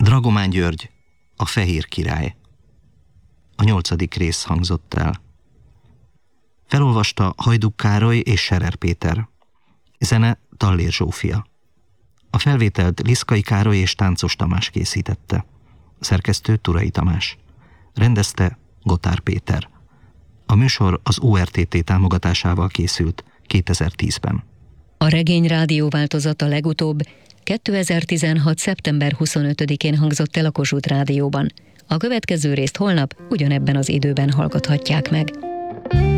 Dragomán György, a Fehér király. A 8. rész hangzott el. Felolvasta Hajduk Károly és Scherer Péter. Zene Tallér Zsófia. A felvételt Liszkai Károly és Táncos Tamás készítette. Szerkesztő Turai Tamás. Rendezte Gotár Péter. A műsor az ORTT támogatásával készült 2010-ben. A Regény rádió változata legutóbb 2016. szeptember 25-én hangzott el a Kossuth Rádióban. A következő részt holnap ugyanebben az időben hallgathatják meg.